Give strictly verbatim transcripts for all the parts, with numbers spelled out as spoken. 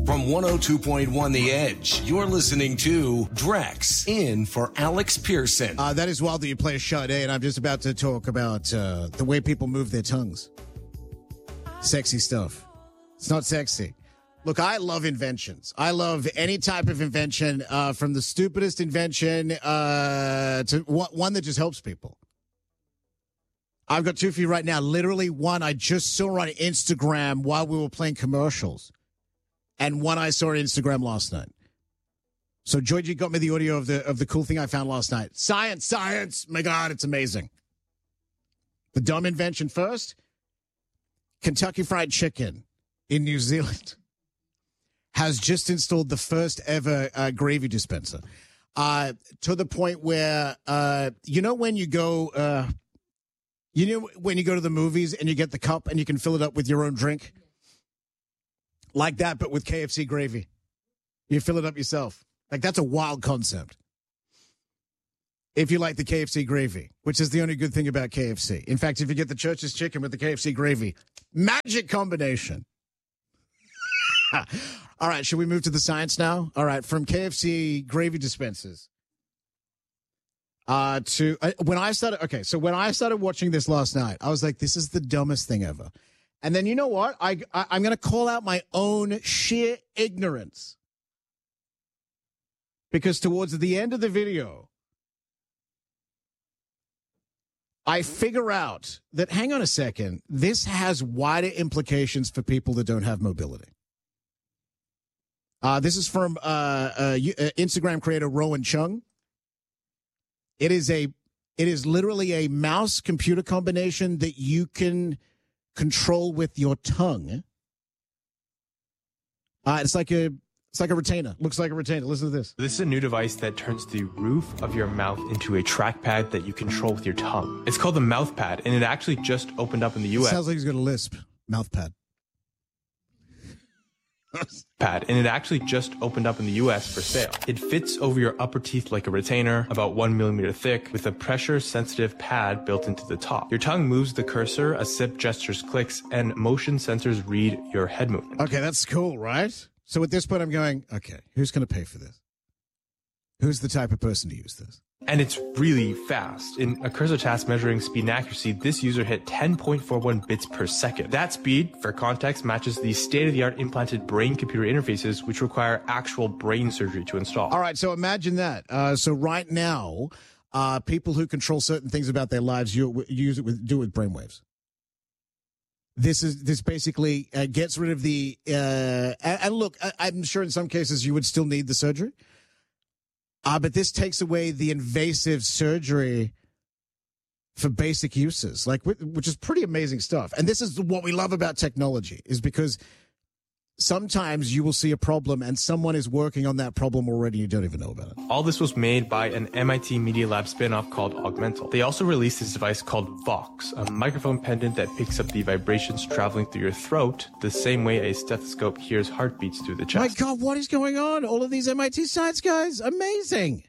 From one oh two point one The Edge, you're listening to Drex, in for Alex Pearson. Uh, that is wild that you play a Sade, and I'm just about to talk about uh, the way people move their tongues. Sexy stuff. It's not sexy. Look, I love inventions. I love any type of invention, uh, from the stupidest invention uh, to one that just helps people. I've got two for you right now. Literally one I just saw on Instagram while we were playing commercials. And one I saw on Instagram last night. So Georgie got me the audio of the of the cool thing I found last night. Science, science. My God, it's amazing. The dumb invention first. Kentucky Fried Chicken in New Zealand has just installed the first ever uh, gravy dispenser. Uh, to the point where, uh, you know when you go, uh, you know when you go to the movies and you get the cup and you can fill it up with your own drink? Like that, but with K F C gravy. You fill it up yourself. Like, that's a wild concept. If you like the K F C gravy, which is the only good thing about K F C. In fact, if you get the Church's chicken with the K F C gravy, magic combination. All right, should we move to the science now? All right, from K F C gravy dispensers. Uh, to uh, when I started, okay, so when I started watching this last night, I was like, this is the dumbest thing ever. And then you know what? I, I I'm going to call out my own sheer ignorance. Because towards the end of the video, I figure out that, hang on a second, this has wider implications for people that don't have mobility. Uh, this is from uh, uh, Instagram creator Rowan Chung. It is a, it is literally a mouse computer combination that you can control with your tongue. Uh, it's like a, it's like a retainer. Looks like a retainer. Listen to this. This is a new device that turns the roof of your mouth into a trackpad that you control with your tongue. It's called the MouthPad, and it actually just opened up in the U S. It sounds like he's going to lisp. MouthPad. Pad, and it actually just opened up in the U S for sale. It fits over your upper teeth like a retainer, about one millimeter thick, with a pressure-sensitive pad built into the top. Your tongue moves the cursor, a sip gestures clicks, and motion sensors read your head movement. Okay, that's cool, right? So at this point, I'm going, okay, who's going to pay for this? Who's the type of person to use this? And it's really fast. In a cursor task measuring speed and accuracy, this user hit ten point four one bits per second. That speed, for context, matches the state-of-the-art implanted brain-computer interfaces, which require actual brain surgery to install. All right, so imagine that. Uh, so right now, uh, people who control certain things about their lives you, use it with do it with brainwaves. This is this basically uh, gets rid of the uh, and, and look, I, I'm sure in some cases you would still need the surgery. Uh, but this takes away the invasive surgery for basic uses, like which is pretty amazing stuff. And this is what we love about technology, is because sometimes you will see a problem and someone is working on that problem already. You don't even know about it. All this was made by an M I T Media Lab spinoff called Augmental. They also released this device called Vox, a microphone pendant that picks up the vibrations traveling through your throat the same way a stethoscope hears heartbeats through the chest. My God, what is going on? All of these M I T science guys, amazing.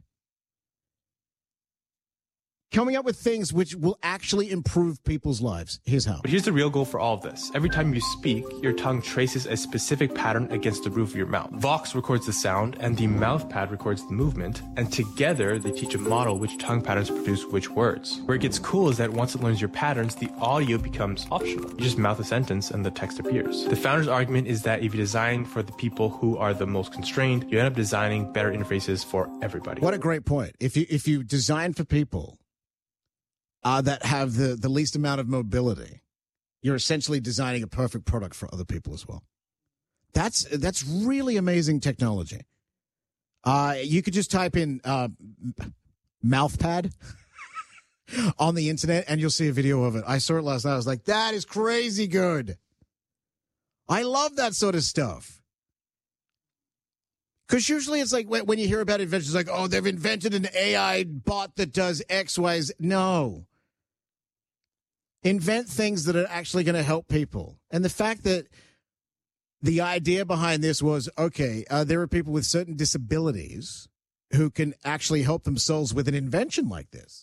Coming up with things which will actually improve people's lives. Here's how. But here's the real goal for all of this. Every time you speak, your tongue traces a specific pattern against the roof of your mouth. Vox records the sound, and the MouthPad records the movement, and together they teach a model which tongue patterns produce which words. Where it gets cool is that once it learns your patterns, the audio becomes optional. You just mouth a sentence and the text appears. The founder's argument is that if you design for the people who are the most constrained, you end up designing better interfaces for everybody. What a great point. If you if you design for people Uh, that have the, the least amount of mobility, you're essentially designing a perfect product for other people as well. That's that's really amazing technology. Uh, you could just type in uh, MouthPad on the internet and you'll see a video of it. I saw it last night. I was like, that is crazy good. I love that sort of stuff. Because usually it's like when you hear about inventions, like, oh, they've invented an A I bot that does X, Y, Z. No. Invent things that are actually going to help people. And the fact that the idea behind this was, okay, uh, there are people with certain disabilities who can actually help themselves with an invention like this.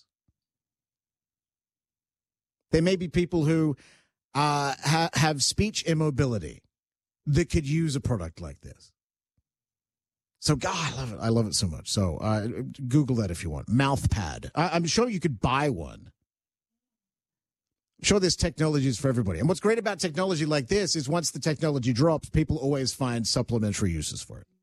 There may be people who uh, ha- have speech immobility that could use a product like this. So, God, I love it. I love it so much. So, uh, Google that if you want. Mouth pad. I- I'm sure you could buy one. I'm sure this technology is for everybody. And what's great about technology like this is once the technology drops, people always find supplementary uses for it.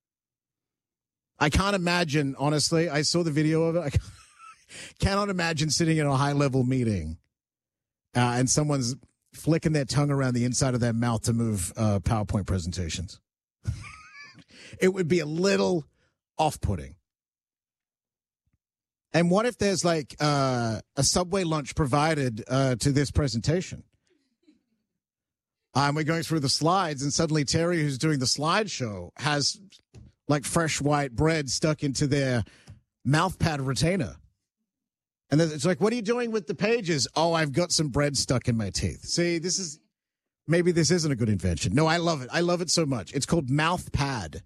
I can't imagine, honestly, I saw the video of it. I cannot imagine sitting in a high-level meeting uh, and someone's flicking their tongue around the inside of their mouth to move uh, PowerPoint presentations. It would be a little off-putting. And what if there's like uh, a Subway lunch provided uh, to this presentation? Um, we're going through the slides, and suddenly Terry, who's doing the slideshow, has like fresh white bread stuck into their mouth pad retainer. And then it's like, what are you doing with the pages? Oh, I've got some bread stuck in my teeth. See, this is, maybe this isn't a good invention. No, I love it. I love it so much. It's called Mouth Pad.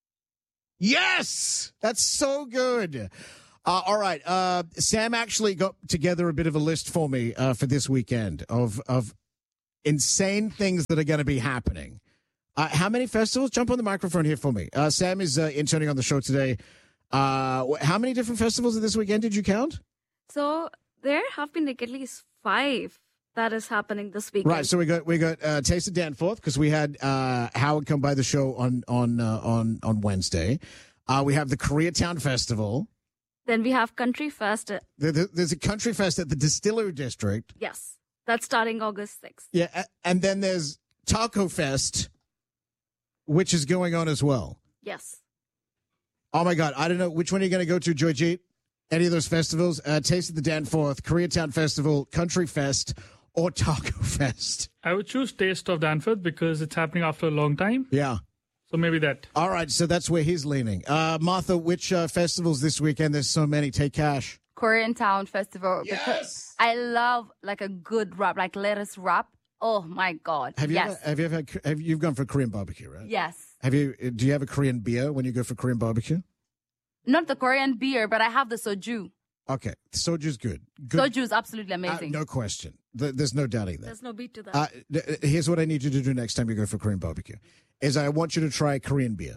Yes! That's so good. Uh, all right. Uh, Sam actually got together a bit of a list for me uh, for this weekend of, of insane things that are going to be happening. Uh, how many festivals? Jump on the microphone here for me. Uh, Sam is uh, interning on the show today. Uh, how many different festivals this weekend did you count? So there have been like at least five that is happening this weekend. Right. So we got we got uh, Taste of Danforth because we had uh, Howard come by the show on on uh, on on Wednesday. Uh, we have the Koreatown Festival. Then we have Country Fest. There, there, there's a Country Fest at the Distillery District. Yes, that's starting August sixth. Yeah, and then there's Taco Fest, which is going on as well. Yes. Oh my God, I don't know which one are you going to go to, Joyjeet? Any of those festivals? Uh, Taste of the Danforth, Koreatown Festival, Country Fest, or Taco Fest? I would choose Taste of Danforth because it's happening after a long time. Yeah. So maybe that. All right, so that's where he's leaning. Uh, Martha, which uh, festivals this weekend? There's so many. Take cash. Koreatown Festival. Yes! Because I love like a good wrap, like lettuce wrap. Oh my God. Have you yes. ever, have you ever had, have you've gone for Korean barbecue, right? Yes. Have you? Do you have a Korean beer when you go for Korean barbecue? Not the Korean beer, but I have the soju. Okay, soju's good. good. Soju is absolutely Uh, amazing. no question. Th- There's no doubting that. There's no beat to that. Uh, th- here's what I need you to do next time you go for Korean barbecue: is I want you to try Korean beer.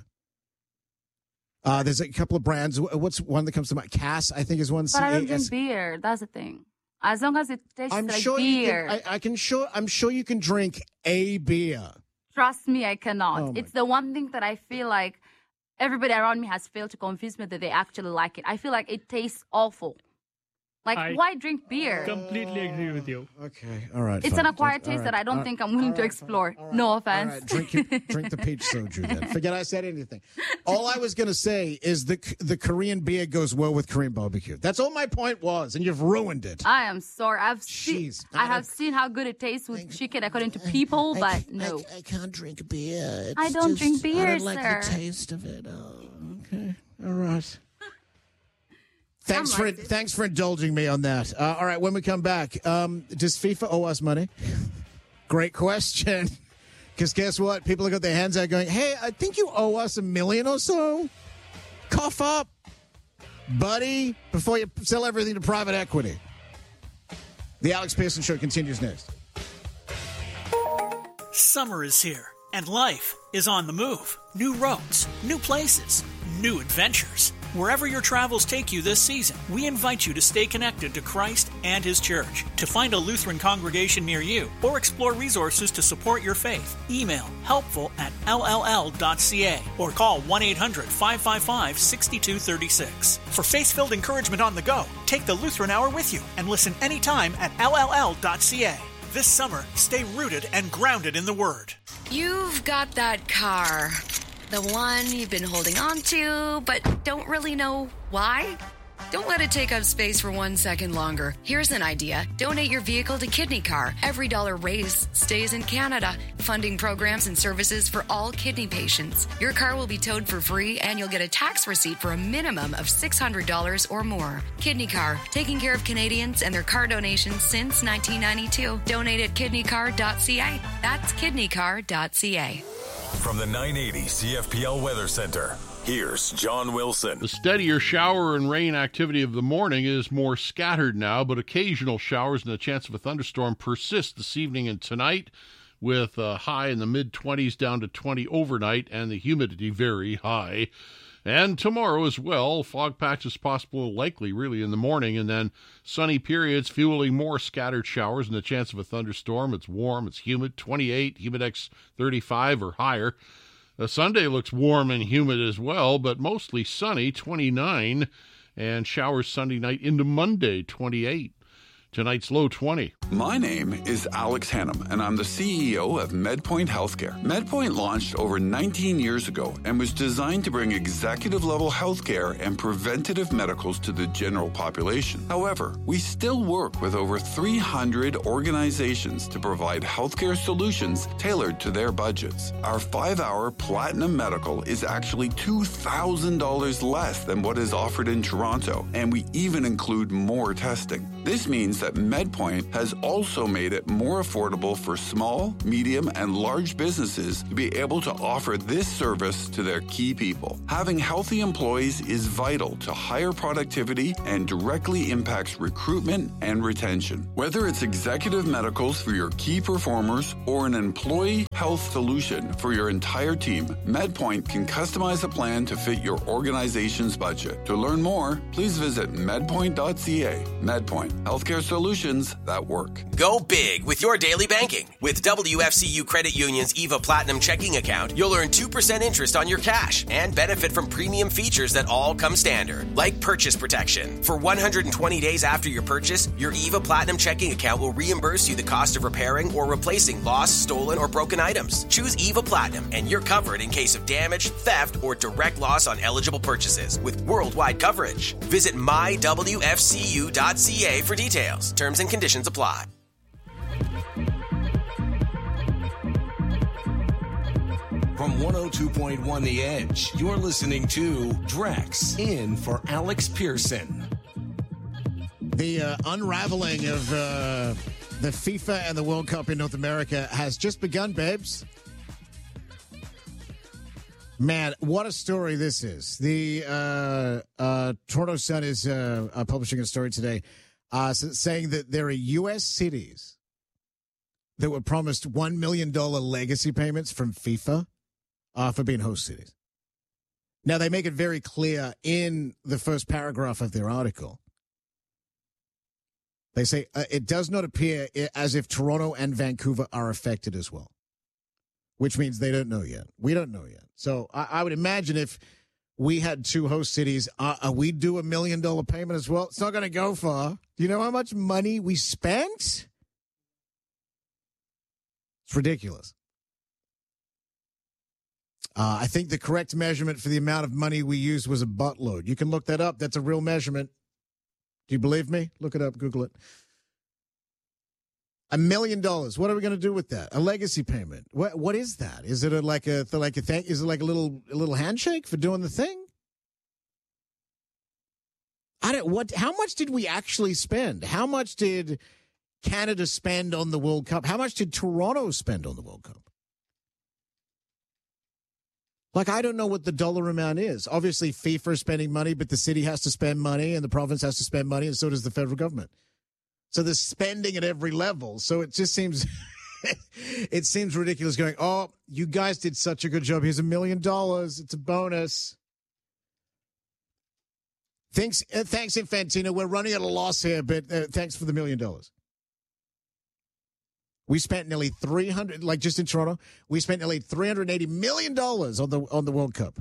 Uh, there's a couple of brands. Wh- What's one that comes to mind? Cass, I think, is one. But I don't C A S. drink beer. That's the thing. As long as it tastes I'm like sure you beer. can, I, I can sure. I'm sure you can drink a beer. Trust me, I cannot. Oh my- It's the one thing that I feel like everybody around me has failed to convince me that they actually like it. I feel like it tastes awful. Like, I why drink beer? Completely agree with you. Okay, all right. It's fine. an acquired All taste right, that I don't all think right, I'm willing all to right, explore. all right, No all offense. right, drink, it- drink the peach soju then. Forget I said anything. All I was going to say is the the Korean beer goes well with Korean barbecue. That's all my point was, and you've ruined it. I am sorry. I've seen. Jeez. I have seen how good it tastes with chicken according to people, but no. I, I can't drink beer. It's I don't just- drink beer, I don't like sir. the taste of it. Oh, okay. All right. Thanks for likes it. thanks for indulging me on that. Uh, all right, when we come back, um, does FIFA owe us money? Great question. Because guess what? People have got their hands out going, hey, I think you owe us a million or so. Cough up, buddy, before you sell everything to private equity. The Alex Pearson Show continues next. Summer is here, and life is on the move. New roads, new places, new adventures. Wherever your travels take you this season, we invite you to stay connected to Christ and His Church. To find a Lutheran congregation near you or explore resources to support your faith, email helpful at l l l dot c a or call one eight hundred five five five six two three six. For faith-filled encouragement on the go, take the Lutheran Hour with you and listen anytime at l l l dot c a. This summer, stay rooted and grounded in the Word. You've got that car. The one you've been holding on to, but don't really know why? Don't let it take up space for one second longer. Here's an idea. Donate your vehicle to Kidney Car. Every dollar raised stays in Canada, funding programs and services for all kidney patients. Your car will be towed for free, and you'll get a tax receipt for a minimum of six hundred dollars or more. Kidney Car, taking care of Canadians and their car donations since nineteen ninety-two. Donate at kidney car dot c a. That's kidney car dot c a. From the nine eighty C F P L Weather Center, here's John Wilson. The steadier shower and rain activity of the morning is more scattered now, but occasional showers and the chance of a thunderstorm persist this evening and tonight, with a high in the mid-twenties down to twenty overnight, and the humidity very high. And tomorrow as well, fog patches possible and likely really in the morning, and then sunny periods fueling more scattered showers and the chance of a thunderstorm. It's warm, it's humid, twenty-eight, humidex thirty-five or higher. Uh, Sunday looks warm and humid as well, but mostly sunny, twenty-nine, and showers Sunday night into Monday, twenty-eight. Tonight's low twenty. My name is Alex Hannum, and I'm the C E O of MedPoint Healthcare. MedPoint launched over nineteen years ago and was designed to bring executive-level healthcare and preventative medicals to the general population. However, we still work with over three hundred organizations to provide healthcare solutions tailored to their budgets. Our five-hour Platinum Medical is actually two thousand dollars less than what is offered in Toronto, and we even include more testing. This means that MedPoint has also made it more affordable for small, medium, and large businesses to be able to offer this service to their key people. Having healthy employees is vital to higher productivity and directly impacts recruitment and retention. Whether it's executive medicals for your key performers or an employee health solution for your entire team, MedPoint can customize a plan to fit your organization's budget. To learn more, please visit medpoint dot c a. MedPoint, healthcare solutions that work. Go big with your daily banking. With W F C U Credit Union's EVA Platinum checking account, you'll earn two percent interest on your cash and benefit from premium features that all come standard, like purchase protection. For one hundred twenty days after your purchase, your EVA Platinum checking account will reimburse you the cost of repairing or replacing lost, stolen, or broken items. Choose EVA Platinum and you're covered in case of damage, theft, or direct loss on eligible purchases with worldwide coverage. Visit my w f c u dot c a for details. Terms and conditions apply. From one oh two point one The Edge, you're listening to Drex, in for Alex Pearson. The uh, unraveling of uh, the FIFA and the World Cup in North America has just begun, babes. Man, what a story this is. The uh, uh, Toronto Sun is uh, uh, publishing a story today uh, saying that there are U S cities that were promised one million dollars legacy payments from FIFA uh, for being host cities. Now, they make it very clear in the first paragraph of their article. They say, uh, it does not appear as if Toronto and Vancouver are affected as well, which means they don't know yet. We don't know yet. So I, I would imagine if we had two host cities, uh, uh, we'd do a million dollar payment as well. It's not going to go far. Do you know how much money we spent? It's ridiculous. Uh, I think the correct measurement for the amount of money we used was a buttload. You can look that up. That's a real measurement. Do you believe me? Look it up. Google it. A million dollars. What are we going to do with that? A legacy payment. What What is that? Is it a, like a like a thank? Is it like a little a little handshake for doing the thing? I don't. What? How much did we actually spend? How much did Canada spend on the World Cup? How much did Toronto spend on the World Cup? Like, I don't know what the dollar amount is. Obviously, FIFA is spending money, but the city has to spend money and the province has to spend money, and so does the federal government. So there's spending at every level. So it just seems it seems ridiculous going, oh, you guys did such a good job. Here's a million dollars. It's a bonus. Thanks, uh, thanks, Infantino. We're running at a loss here, but uh, thanks for the million dollars. We spent nearly three hundred, like just in Toronto, we spent nearly three hundred eighty million dollars on the on the World Cup.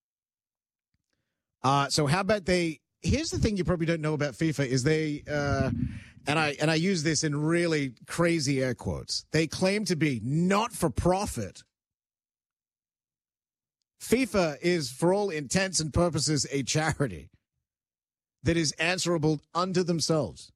Uh, so how about they, here's the thing you probably don't know about FIFA is they, uh, and I and I use this in really crazy air quotes, they claim to be not for profit. FIFA is, for all intents and purposes, a charity that is answerable unto themselves.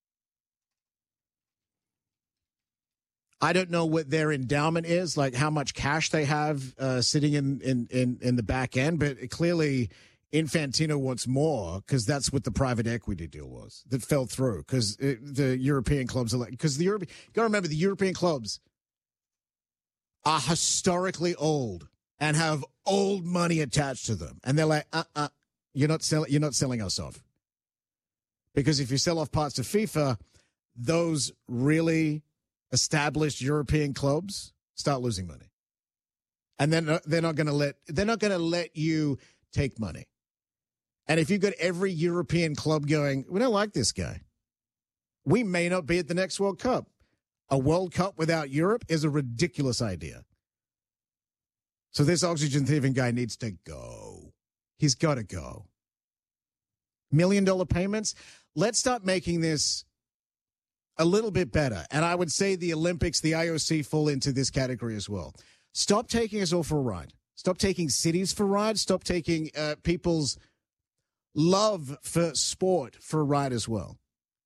I don't know what their endowment is, like how much cash they have uh, sitting in, in, in, in the back end, but clearly Infantino wants more because that's what the private equity deal was that fell through because the European clubs are like, because the European, you got to remember the European clubs are historically old and have old money attached to them. And they're like, uh, uh, you're not selling, you're not selling us off. Because if you sell off parts of FIFA, those really established European clubs start losing money. And then they're not going to let they're not going to let you take money. And if you've got every European club going, we don't like this guy, we may not be at the next World Cup. A World Cup without Europe is a ridiculous idea. So this oxygen thieving guy needs to go. He's got to go. Million dollar payments. Let's start making this a little bit better. And I would say the Olympics, the I O C fall into this category as well. Stop taking us all for a ride. Stop taking cities for rides. Stop taking uh, people's love for sport for a ride as well.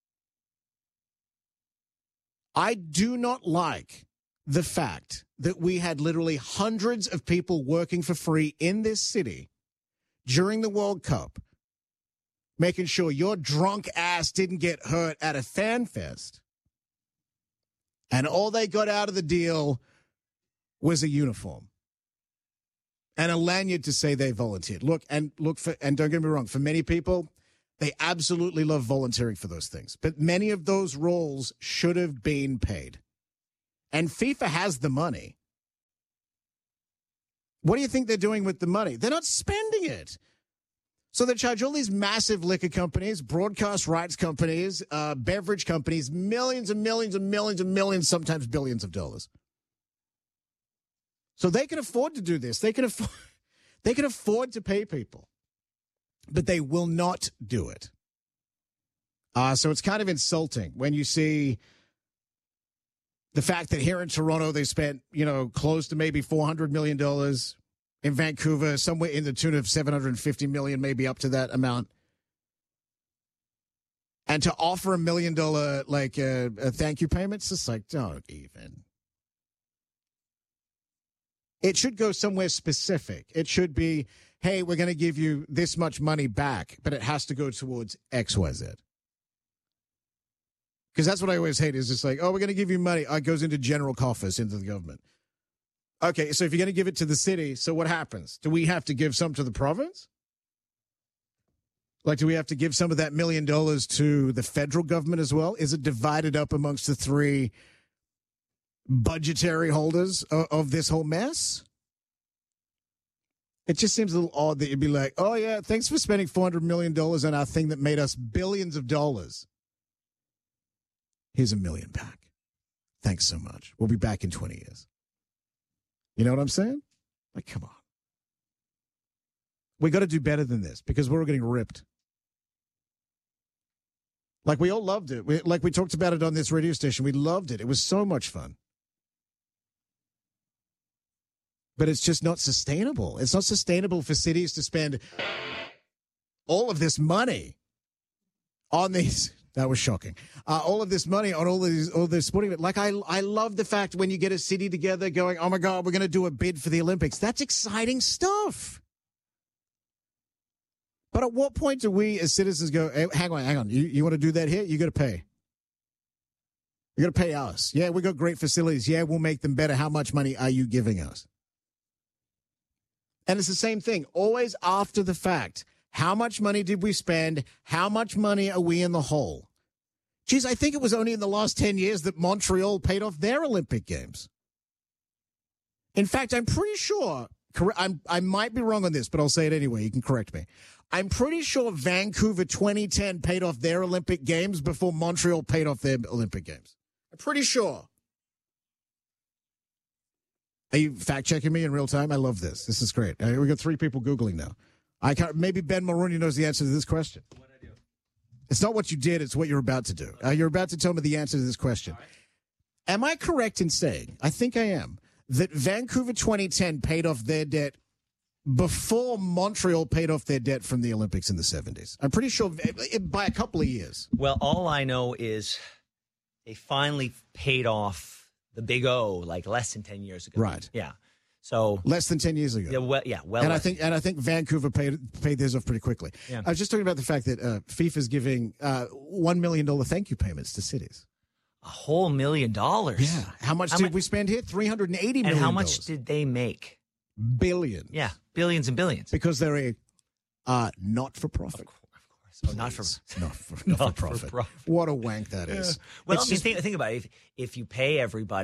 I do not like the fact that we had literally hundreds of people working for free in this city during the World Cup, making sure your drunk ass didn't get hurt at a fan fest. And all they got out of the deal was a uniform and a lanyard to say they volunteered. Look, and look for, and don't get me wrong, for many people, they absolutely love volunteering for those things. But many of those roles should have been paid. And FIFA has the money. What do you think they're doing with the money? They're not spending it. So they charge all these massive liquor companies, broadcast rights companies, uh, beverage companies, millions and millions and millions and millions, sometimes billions of dollars. So they can afford to do this. They can afford, they can afford to pay people, but they will not do it. Uh, so it's kind of insulting when you see the fact that here in Toronto, they spent, you know, close to maybe four hundred million dollars. In Vancouver, somewhere in the tune of seven hundred fifty million dollars, maybe up to that amount. And to offer a million dollar, like, uh, a thank you payments, it's like, don't even. It should go somewhere specific. It should be, hey, we're going to give you this much money back, but it has to go towards X Y Z. Because that's what I always hate, is it's like, oh, we're going to give you money. Oh, it goes into general coffers, into the government. Okay, so if you're going to give it to the city, so what happens? Do we have to give some to the province? Like, do we have to give some of that million dollars to the federal government as well? Is it divided up amongst the three budgetary holders of, of this whole mess? It just seems a little odd that you'd be like, oh, yeah, thanks for spending four hundred million dollars on our thing that made us billions of dollars. Here's a million back. Thanks so much. We'll be back in twenty years. You know what I'm saying? Like, come on. We got to do better than this because we're all getting ripped. Like, we all loved it. We, like we talked about it on this radio station. We loved it. It was so much fun. But it's just not sustainable. It's not sustainable for cities to spend all of this money on these. That was shocking. Uh, all of this money on all of these, all this sporting. Like, I, I love the fact when you get a city together going, oh my God, we're going to do a bid for the Olympics. That's exciting stuff. But at what point do we as citizens go, hey, hang on, hang on. You, you want to do that here? You got to pay. You got to pay us. Yeah, we got great facilities. Yeah, we'll make them better. How much money are you giving us? And it's the same thing. Always after the fact. How much money did we spend? How much money are we in the hole? Geez, I think it was only in the last ten years that Montreal paid off their Olympic Games. In fact, I'm pretty sure, I'm, I might be wrong on this, but I'll say it anyway. You can correct me. I'm pretty sure Vancouver twenty ten paid off their Olympic Games before Montreal paid off their Olympic Games. I'm pretty sure. Are you fact-checking me in real time? I love this. This is great. We got three people Googling now. I can't, maybe Ben Mulroney knows the answer to this question. What I do? It's not what you did, it's what you're about to do. Uh, you're about to tell me the answer to this question. Right. Am I correct in saying, I think I am, that Vancouver twenty ten paid off their debt before Montreal paid off their debt from the Olympics in the seventies? I'm pretty sure by a couple of years. Well, all I know is they finally paid off the Big O like less than ten years ago. Right. Yeah. So less than ten years ago. Yeah, well, yeah, well, and I think and I think Vancouver paid paid theirs off pretty quickly. Yeah. I was just talking about the fact that uh, FIFA's giving uh, one million dollar thank you payments to cities. A whole million dollars. Yeah. How much how did much, we spend here? Three hundred and eighty million. And how much did they make? Billions. Yeah, billions and billions. Because they're a uh, not for profit. Of course. Oh, not for not for not, not for, profit. for profit. What a wank that is. Yeah. Well, it's I mean, just, think, think about it. If if you pay everybody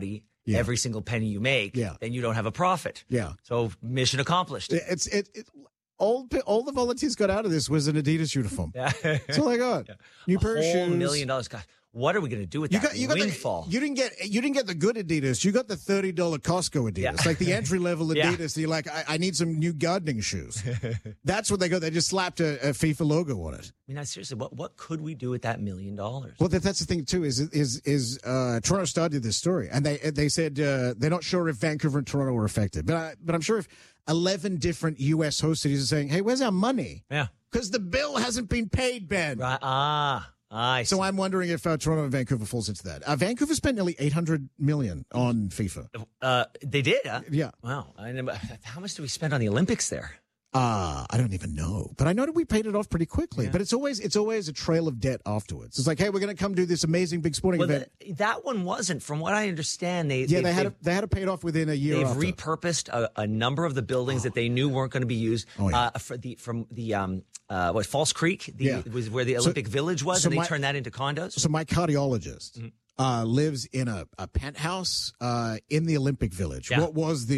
Yeah. every single penny you make, Yeah. then you don't have a profit. Yeah. So mission accomplished. It- It's it, it all all the volunteers got out of this was an Adidas uniform. Yeah. That's all I got. New a pair of whole shoes. million dollars. God, what are we going to do with You that got you got windfall? the, you didn't get you didn't get the good Adidas. You got the thirty dollar Costco Adidas, Yeah. like the entry level Yeah. Adidas. That you're like, I, I need some new gardening shoes. That's what they got. They just slapped a, a FIFA logo on it. I mean, I seriously, what what could we do with that million dollars? Well, that, that's the thing too. Is is is uh, Toronto Star did this story, and they they said uh, they're not sure if Vancouver and Toronto were affected, but I, but I'm sure if eleven different U S host cities are saying, "Hey, where's our money?" Yeah, because the bill hasn't been paid, Ben. Right. Ah. I so I'm wondering if uh, Toronto and Vancouver falls into that. Uh, Vancouver spent nearly eight hundred million on FIFA. Uh, they did, huh? Yeah. Wow. I never, how much did we spend on the Olympics there? Uh, I don't even know, but I know that we paid it off pretty quickly. Yeah. But it's always it's always a trail of debt afterwards. It's like, hey, we're going to come do this amazing big sporting Well, event. the, that one wasn't. From what I understand, they yeah, they, they had to, they had to pay it off within a year. They've after. repurposed a, a number of the buildings that they knew weren't going to be used. Oh, yeah. uh, for the from the um uh what Falls Creek, the Yeah. was where the So- Olympic Village was, so and they my- turned that into condos. So my cardiologist Mm-hmm. uh, lives in a, a penthouse uh, in the Olympic Village. Yeah. What was the